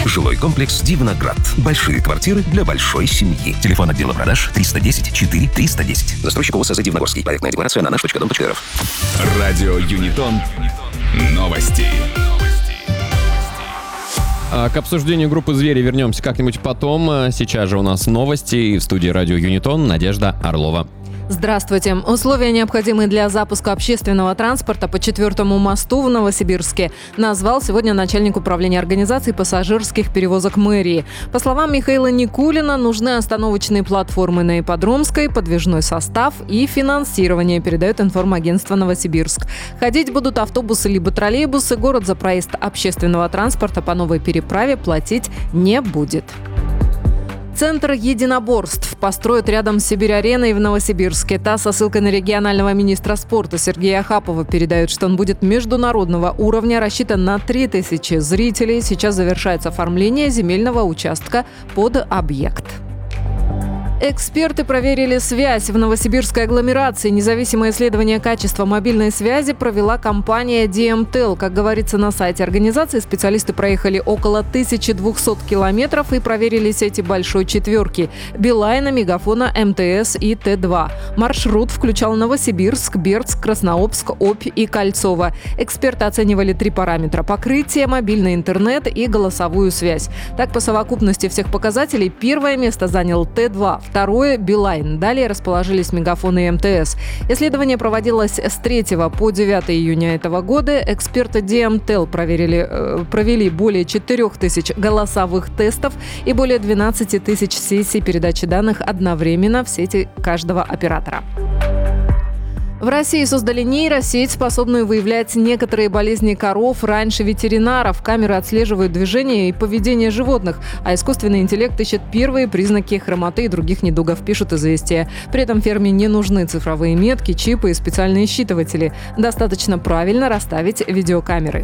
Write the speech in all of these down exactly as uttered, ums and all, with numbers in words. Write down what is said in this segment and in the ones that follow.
Жилой комплекс «Дивноград». Большие квартиры для большой семьи. Телефон отдела продаж триста десять четыре триста десять. Застройщик ОСЗ «Дивногорский». Проектная декларация на наш точка дом точка эр эф. Радио Юнитон. Новости. К обсуждению группы «Звери» вернемся как-нибудь потом. Сейчас же у нас новости. И в студии радио Юнитон Надежда Орлова. Здравствуйте. Условия, необходимые для запуска общественного транспорта по четвертому мосту в Новосибирске, назвал сегодня начальник управления организации пассажирских перевозок мэрии. По словам Михаила Никулина, нужны остановочные платформы на Ипподромской, подвижной состав и финансирование, передает информагентство «Новосибирск». Ходить будут автобусы либо троллейбусы. Город за проезд общественного транспорта по новой переправе платить не будет. Центр единоборств построят рядом с Сибирь-ареной в Новосибирске. ТАСС со ссылкой на регионального министра спорта Сергея Ахапова передает, что он будет международного уровня, рассчитан на три тысячи зрителей. Сейчас завершается оформление земельного участка под объект. Эксперты проверили связь в новосибирской агломерации. Независимое исследование качества мобильной связи провела компания ди эм тэл. Как говорится на сайте организации, специалисты проехали около тысячи двухсот километров и проверили сети большой четверки – Билайна, Мегафона, эм тэ эс и тэ два. Маршрут включал Новосибирск, Бердск, Краснообск, Обь и Кольцово. Эксперты оценивали три параметра – покрытие, мобильный интернет и голосовую связь. Так, по совокупности всех показателей первое место занял тэ два. Второе – Билайн. Далее расположились Мегафон и эм тэ эс. Исследование проводилось с третьего по девятое июня этого года. Эксперты ди эм тэл проверили, э, провели более четырёх тысяч голосовых тестов и более двенадцати тысяч сессий передачи данных одновременно в сети каждого оператора. В России создали нейросеть, способную выявлять некоторые болезни коров раньше ветеринаров. Камеры отслеживают движение и поведение животных, а искусственный интеллект ищет первые признаки хромоты и других недугов, пишут «Известия». При этом ферме не нужны цифровые метки, чипы и специальные считыватели. Достаточно правильно расставить видеокамеры.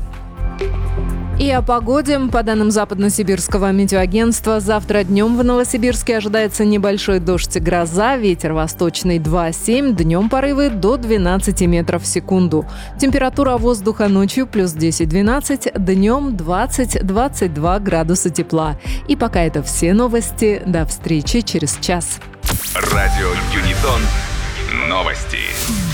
И о погоде. По данным Западно-Сибирского метеоагентства, завтра днем в Новосибирске ожидается небольшой дождь и гроза. Ветер восточный два семь, днем порывы до двенадцати метров в секунду. Температура воздуха ночью плюс десять-двенадцать, днем двадцать-двадцать два градуса тепла. И пока это все новости. До встречи через час. Радио Юнитон. Новости.